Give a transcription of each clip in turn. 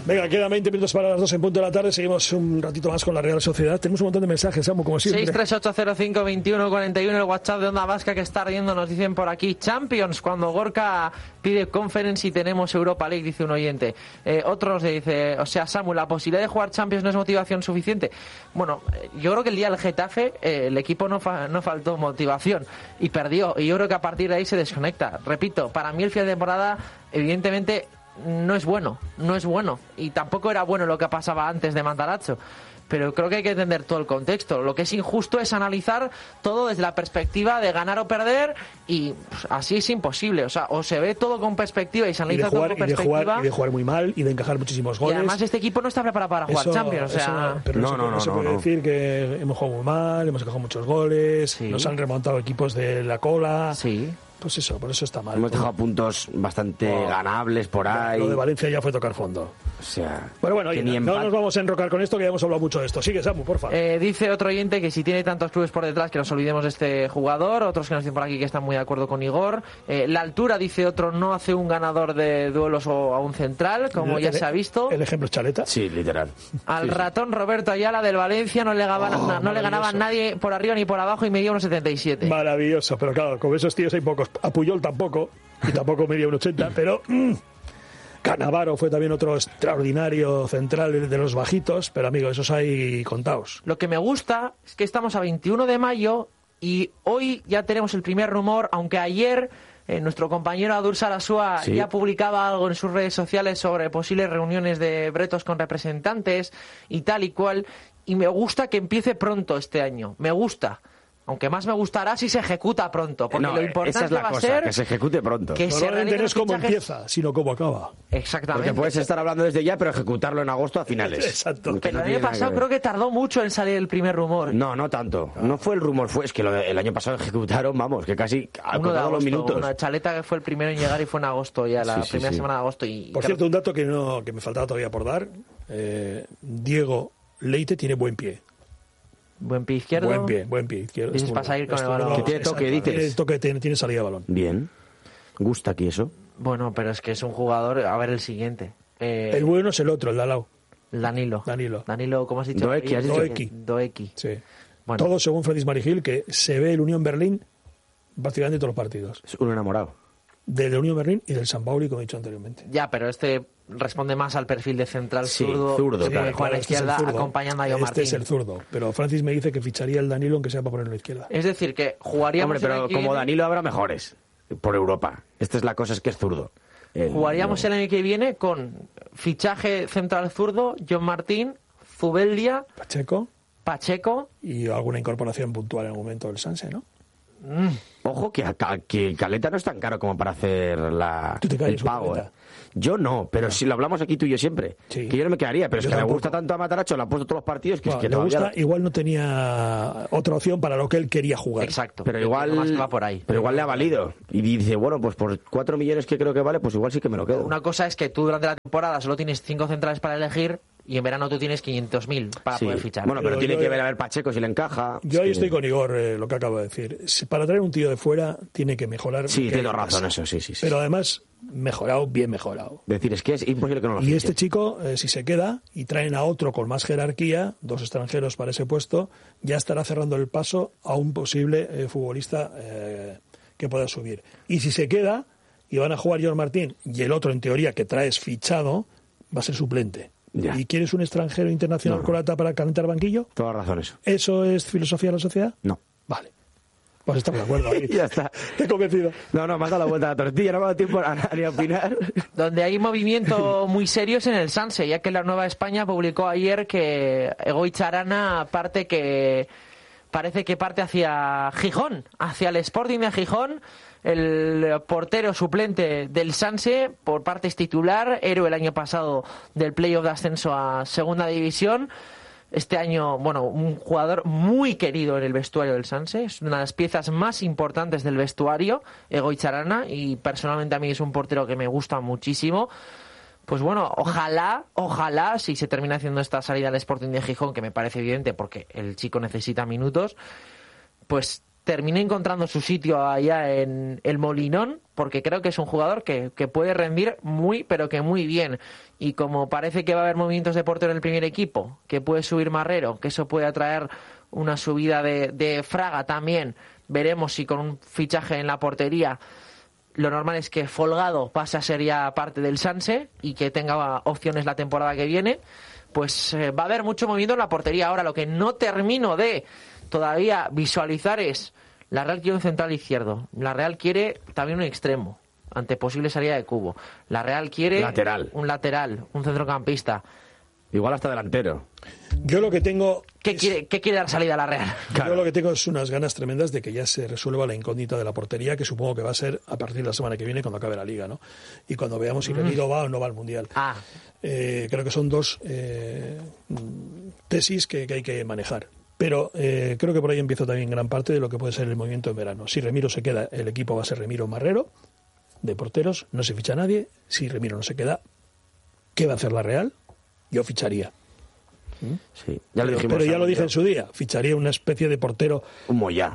Venga, quedan 20 minutos para las 2 en punto de la tarde. Seguimos un ratito más con la Real Sociedad. Tenemos un montón de mensajes, Samu, como siempre. 638052141, el WhatsApp de Onda Vasca que está riendo, nos dicen por aquí. Champions, cuando Gorka pide Conference y tenemos Europa League, dice un oyente. Otros dice, o sea, Samu, ¿la posibilidad de jugar Champions no es motivación suficiente? Bueno, yo creo que el día del Getafe el equipo no faltó motivación y perdió. Y yo creo que a partir de ahí se desconecta. Repito, para mí el final de temporada, evidentemente, no es bueno. Y tampoco era bueno lo que pasaba antes de Matarazzo. Pero creo que hay que entender todo el contexto. Lo que es injusto es analizar todo desde la perspectiva de ganar o perder, y pues, así es imposible. O sea, o se ve todo con perspectiva y se analiza todo con perspectiva. Y de jugar muy mal y de encajar muchísimos goles. Y además este equipo no está preparado para jugar Champions. Pero no se puede decir que hemos jugado muy mal, hemos encajado muchos goles, sí. Nos han remontado equipos de la cola. Sí. Pues eso, por eso está mal. Hemos dejado puntos bastante ganables por ahí. Lo de Valencia ya fue tocar fondo. O sea, bueno, oye, no nos vamos a enrocar con esto, que ya hemos hablado mucho de esto. Sigue, Samu, por favor. Dice otro oyente que si tiene tantos clubes por detrás que nos olvidemos de este jugador. Otros que nos dicen por aquí que están muy de acuerdo con Igor. La altura, dice otro, no hace un ganador de duelos o a un central, como ya se ha visto. El ejemplo es Chaleta. Sí, literal. Al ratón Roberto Ayala del Valencia no le ganaba nadie por arriba ni por abajo y medía 1,77. Maravilloso, pero claro, con esos tíos hay pocos. A Puyol tampoco, y tampoco medía 1,80, pero Cannavaro fue también otro extraordinario central de los bajitos, pero amigo, esos hay contados. Lo que me gusta es que estamos a 21 de mayo y hoy ya tenemos el primer rumor, aunque ayer nuestro compañero Adur Sarasua ya publicaba algo en sus redes sociales sobre posibles reuniones de bretos con representantes y tal y cual, y me gusta que empiece pronto este año, me gusta. Aunque más me gustará si se ejecuta pronto, porque lo importante esa es la va cosa, a ser que se ejecute pronto. Que normalmente no es cómo empieza, sino cómo acaba. Exactamente. Porque puedes estar hablando desde ya, pero ejecutarlo en agosto a finales. Exacto. Pero el año pasado creo que tardó mucho en salir el primer rumor. No tanto. No fue el rumor, es que el año pasado ejecutaron, vamos, que casi a todos los minutos. Una Chaleta que fue el primero en llegar y fue en agosto, ya la primera semana de agosto. Por cierto, un dato que me faltaba todavía por dar. Diego Leite tiene buen pie. Buen pie izquierdo. Buen pie izquierdo. Dices para salir con el balón. Que tiene toque, dices. Tiene salida de balón. Bien. ¿Gusta aquí eso? Bueno, pero es que es un jugador. A ver el siguiente. El bueno es el otro, el de al lado. Danilo, ¿cómo has dicho? Doeki. Sí. Bueno. Todo según Francis Marigil, que se ve el Unión Berlín prácticamente todos los partidos. Es un enamorado. Del Unión Berlín y del San Pauli, como he dicho anteriormente. Ya, pero este responde más al perfil de central zurdo sí, que juega a la izquierda acompañando a Yo Martín. Este es el zurdo, pero Francis me dice que ficharía el Danilo aunque sea para ponerlo a la izquierda. Es decir, que jugaríamos... Hombre, pero como Danilo habrá mejores por Europa. Esta es la cosa, es que es zurdo. Jugaríamos el año que viene con fichaje central zurdo, John Martín, Zubeldia, Pacheco y alguna incorporación puntual en el momento del Sanse, ¿no? Ojo que Caleta no es tan caro como para hacer el pago. Yo no, pero si lo hablamos aquí tú y yo siempre, que yo no me quedaría, pero es que me gusta tanto a Matarazzo, le ha puesto todos los partidos que es que le gusta, igual no tenía otra opción para lo que él quería jugar. Exacto, pero igual va por ahí. Pero igual le ha valido y dice, bueno, pues por 4 millones que creo que vale, pues igual sí que me lo quedo. Una cosa es que tú durante la temporada solo tienes 5 centrales para elegir y en verano tú tienes 500.000 para poder fichar. Bueno, pero tiene que ver a ver Pacheco si le encaja. Yo ahí estoy con Igor, lo que acabo de decir. Para traer un tío de fuera tiene que mejorar. Sí, tiene razón, eso, sí. Pero además, bien mejorado. Decir, es que es imposible que no lo fiche. Y este chico, si se queda y traen a otro con más jerarquía, 2 extranjeros para ese puesto, ya estará cerrando el paso a un posible futbolista que pueda subir. Y si se queda y van a jugar John Martín y el otro, en teoría, que traes fichado, va a ser suplente. Ya. ¿Y quieres un extranjero internacional croata para calentar banquillo? Toda razón eso. ¿Eso es filosofía de la sociedad? No. Vale. Pues estamos de acuerdo. Ahí. Ya está. Te he convencido. No, me has dado la vuelta a la tortilla, no me ha dado tiempo ni a opinar. Donde hay movimiento muy serios en el Sanse, ya que la Nueva España publicó ayer que Egoitz Arana parece que parte hacia Gijón, hacia el Sporting de Gijón. El portero suplente del Sanse, por partes titular, héroe el año pasado del playoff de ascenso a segunda división. Este año, un jugador muy querido en el vestuario del Sanse, es una de las piezas más importantes del vestuario, Egoitz Arana, y personalmente a mí es un portero que me gusta muchísimo. Pues ojalá, si se termina haciendo esta salida al Sporting de Gijón, que me parece evidente porque el chico necesita minutos, pues termine encontrando su sitio allá en el Molinón, porque creo que es un jugador que puede rendir muy, pero que muy bien. Y como parece que va a haber movimientos de portero en el primer equipo, que puede subir Marrero, que eso puede atraer una subida de Fraga también, veremos si con un fichaje en la portería, lo normal es que Folgado pase a ser ya parte del Sanse y que tenga opciones la temporada que viene. Pues va a haber mucho movimiento en la portería. Ahora, lo que no termino de todavía visualizar es: la Real quiere un central izquierdo, la Real quiere también un extremo ante posible salida de Cubo, la Real quiere un lateral, un centrocampista, igual hasta delantero. Yo lo que tengo... ¿Qué quiere dar salida a la Real? Claro. Yo lo que tengo es unas ganas tremendas de que ya se resuelva la incógnita de la portería, que supongo que va a ser a partir de la semana que viene, cuando acabe la Liga, ¿no? Y cuando veamos si Remiro va o no va al Mundial. Creo que son dos tesis que hay que manejar. Pero creo que por ahí empieza también gran parte de lo que puede ser el movimiento en verano. Si Remiro se queda, el equipo va a ser Remiro Marrero, de porteros, no se ficha nadie. Si Remiro no se queda, ¿qué va a hacer la Real? Yo ficharía. Sí, ya lo dijimos, pero ya lo dije en su día, ficharía una especie de portero, un Moyá,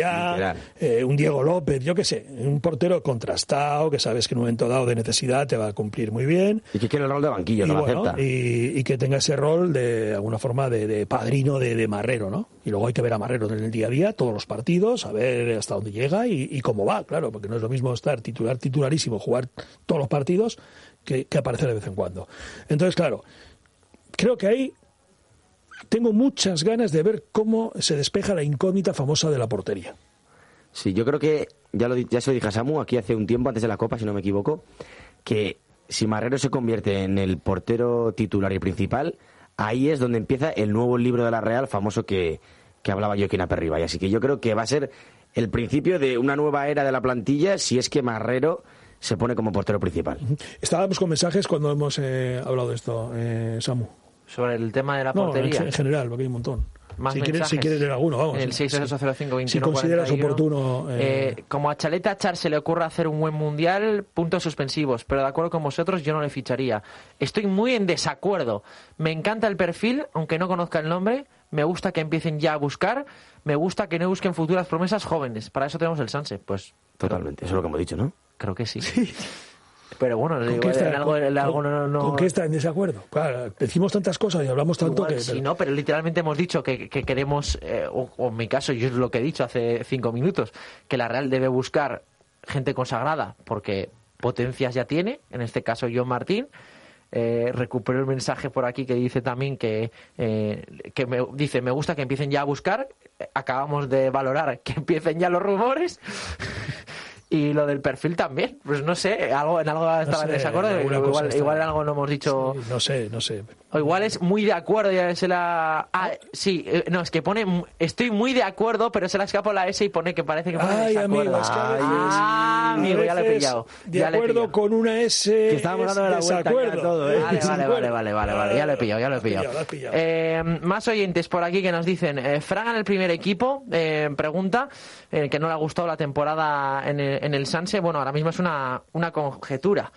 un Diego López, yo qué sé, un portero contrastado, que sabes que en un momento dado de necesidad te va a cumplir muy bien. Y que quiere el rol de banquillo, no lo acepta. Y que tenga ese rol de alguna forma de padrino de Marrero, ¿no? Y luego hay que ver a Marrero en el día a día, todos los partidos, a ver hasta dónde llega y cómo va, claro, porque no es lo mismo estar titularísimo, jugar todos los partidos, que aparecer de vez en cuando. Entonces, claro, creo que ahí tengo muchas ganas de ver cómo se despeja la incógnita famosa de la portería. Sí, yo creo que, ya se lo dije a Samu aquí hace un tiempo, antes de la Copa, si no me equivoco, que si Marrero se convierte en el portero titular y principal, ahí es donde empieza el nuevo libro de la Real, famoso que hablaba Joaquín Aperriba. Y así que yo creo que va a ser el principio de una nueva era de la plantilla, si es que Marrero se pone como portero principal. Estábamos con mensajes cuando hemos hablado de esto, Samu. Sobre el tema de la portería. En general, porque hay un montón. Más si quieres leer alguno, vamos. En el 6-805-21-41. Si consideras oportuno. Como a Chaleta Char se le ocurra hacer un buen mundial, puntos suspensivos. Pero de acuerdo con vosotros, yo no le ficharía. Estoy muy en desacuerdo. Me encanta el perfil, aunque no conozca el nombre. Me gusta que empiecen ya a buscar. Me gusta que no busquen futuras promesas jóvenes. Para eso tenemos el Sanse. Pues totalmente. Eso es lo que hemos dicho, ¿no? Creo que sí. Pero bueno, ¿con qué está en desacuerdo? Claro, decimos tantas cosas y hablamos tanto igual, sí, no, pero literalmente hemos dicho que queremos, o en mi caso, yo es lo que he dicho hace 5 minutos, que la Real debe buscar gente consagrada, porque potencias ya tiene, en este caso John Martín. Recupero el mensaje por aquí que dice también que me gusta que empiecen ya a buscar. Acabamos de valorar que empiecen ya los rumores. Y lo del perfil también, pues no sé, en algo estaba en desacuerdo, igual en algo no hemos dicho. Sí, no sé. O igual es muy de acuerdo, ya se la. Es que pone estoy muy de acuerdo, pero se la escapó la S y pone que parece que pone desacuerdo. Amigo, ya lo he pillado. De acuerdo con una S. Que estábamos dando la vuelta a todo, Vale, ya lo he pillado. Más oyentes por aquí que nos dicen, Fraga en el primer equipo, pregunta, que no le ha gustado la temporada en el Sanse. Bueno, ahora mismo es una conjetura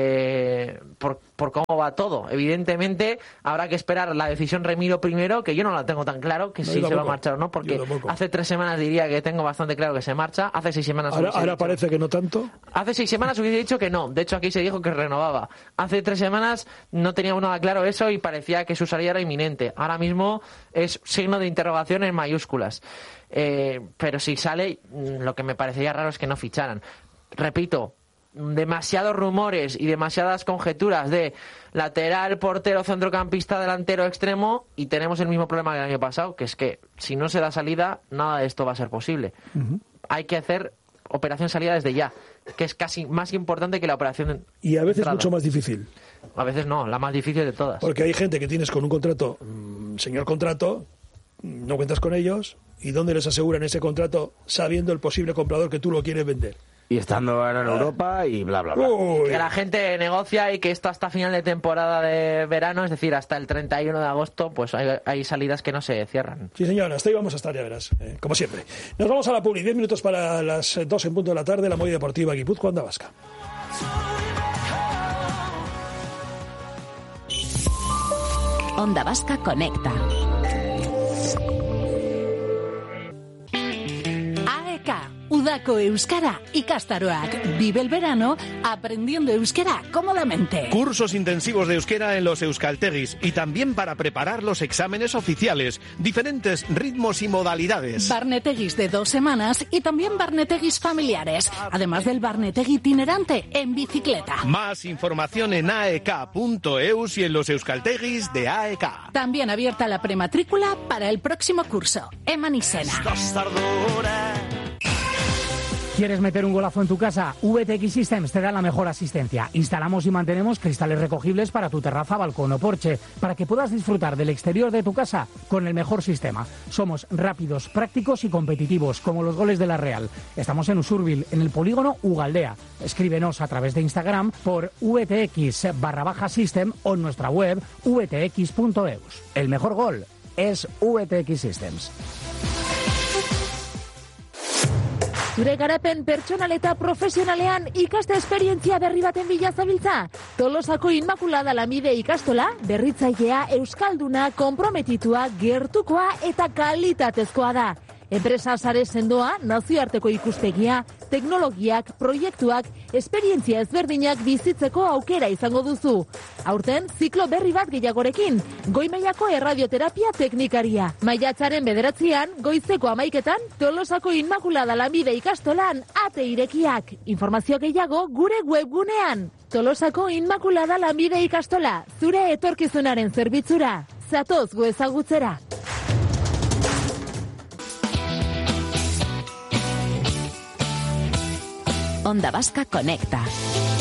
por cómo va todo. Evidentemente habrá que esperar la decisión Remiro primero, que yo no la tengo tan claro que si se va a marchar o no, porque hace 3 semanas diría que tengo bastante claro que se marcha. Hace 6 semanas ahora parece que no tanto. Hace 6 semanas hubiese dicho que no. De hecho, aquí se dijo que renovaba. Hace 3 semanas no teníamos nada claro eso y parecía que su salida era inminente. Ahora mismo es signo de interrogación en mayúsculas. Pero si sale, lo que me parecería raro es que no ficharan. Repito, demasiados rumores y demasiadas conjeturas de lateral, portero, centrocampista, delantero, extremo, y tenemos el mismo problema que el año pasado, que es que si no se da salida, nada de esto va a ser posible. Hay que hacer operación salida desde ya, que es casi más importante que la operación y a veces entrada. Mucho más difícil. A veces no, la más difícil de todas. Porque hay gente que tienes con un contrato, señor contrato, no cuentas con ellos, y ¿dónde les aseguran ese contrato sabiendo el posible comprador que tú lo quieres vender? Y estando ahora en Europa y bla, bla, bla. Que la gente negocia y que esto hasta final de temporada de verano, es decir, hasta el 31 de agosto, pues hay salidas que no se cierran. Sí, señor, hasta ahí vamos a estar, ya verás, como siempre. Nos vamos a la publi, 10 minutos para las 2 en punto de la tarde, la Movida Deportiva Guipúzcoa, Onda Vasca. Onda Vasca Conecta. Udako Euskara ikastaroak. Vive el verano aprendiendo euskera cómodamente. Cursos intensivos de euskera en los euskaltegis y también para preparar los exámenes oficiales. Diferentes ritmos y modalidades. Barnetegis de 2 semanas y también barnetegis familiares. Además del barnetegui itinerante en bicicleta. Más información en aek.eus y en los euskaltegis de AEK. También abierta la prematrícula para el próximo curso. Eman izena. ¿Quieres meter un golazo en tu casa? VTX Systems te da la mejor asistencia. Instalamos y mantenemos cristales recogibles para tu terraza, balcón o porche, para que puedas disfrutar del exterior de tu casa con el mejor sistema. Somos rápidos, prácticos y competitivos, como los goles de la Real. Estamos en Usurbil, en el polígono Ugaldea. Escríbenos a través de Instagram por VTX_System o en nuestra web vtx.eus. El mejor gol es VTX Systems. Zure garapen pertsonal eta profesionalean ikaste esperientzia berri baten bila zabiltza? Tolosako Inmaculada Lamide ikastola, berritzailea, euskalduna, konprometitua, gertukoa eta kalitatezkoa da. Enpresa sare sendoa, nazioarteko ikuspegia, teknologiak, proiektuak, esperientzia ezberdinak bizitzeko aukera izango duzu. Aurten, ziklo berri bat gehiagorekin, goi-mailako erradioterapia teknikaria. Maiatzaren 9, goizeko 11, Tolosako Inmaculada Lamide ikastolan ate irekiak. Informazio gehiago gure webgunean. Tolosako Inmaculada Lamide ikastola, zure etorkizunaren zerbitzura. Zatoz gu ezagutzera. Onda Vasca Conecta.